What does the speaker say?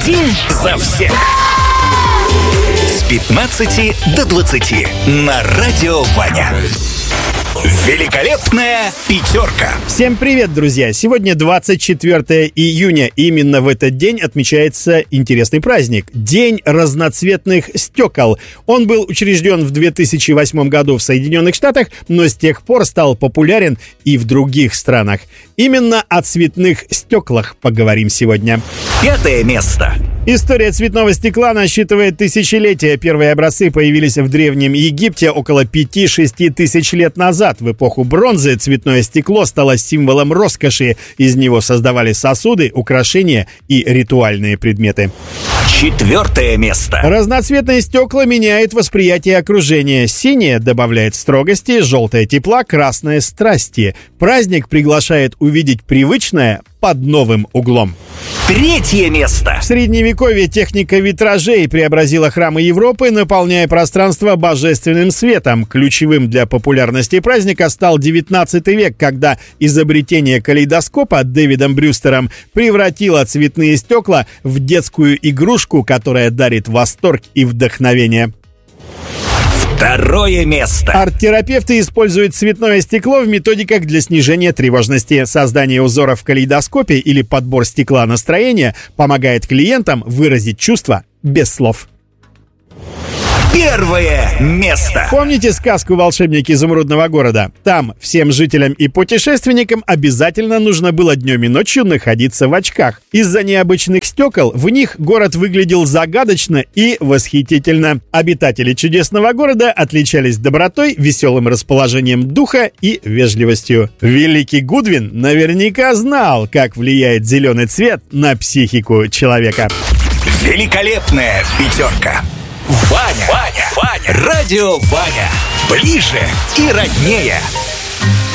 Один за всех. С 15 до 20 на Радио Ваня. Великолепная пятерка. Всем привет, друзья! Сегодня 24 июня. Именно в этот день отмечается интересный праздник – День разноцветных стекол. Он был учрежден в 2008 году в Соединенных Штатах, но с тех пор стал популярен и в других странах. Именно о цветных стеклах поговорим сегодня. 5 место. История цветного стекла насчитывает тысячелетия. Первые образцы появились в Древнем Египте около 5-6 тысяч лет назад. В эпоху бронзы цветное стекло стало символом роскоши. Из него создавали сосуды, украшения и ритуальные предметы. 4 место. Разноцветные стекла меняют восприятие окружения. Синее добавляет строгости, желтое тепла, красное страсти. Праздник приглашает увидеть привычное под новым углом. 3 место. В Средневековье техника витражей преобразила храмы Европы, наполняя пространство божественным светом. Ключевым для популярности праздника стал 19 век, когда изобретение калейдоскопа Дэвидом Брюстером превратило цветные стекла в детскую игрушку, которая дарит восторг и вдохновение. 2 место. Арт-терапевты используют цветное стекло в методиках для снижения тревожности. Создание узоров в калейдоскопе или подбор стекла настроения помогает клиентам выразить чувства без слов. 1 место. Помните сказку «Волшебники изумрудного города»? Там всем жителям и путешественникам обязательно нужно было днем и ночью находиться в очках. Из-за необычных стекол в них город выглядел загадочно и восхитительно. Обитатели чудесного города отличались добротой, веселым расположением духа и вежливостью. Великий Гудвин наверняка знал, как влияет зеленый цвет на психику человека. Великолепная пятерка. Ваня. Радио Ваня. Ближе и роднее.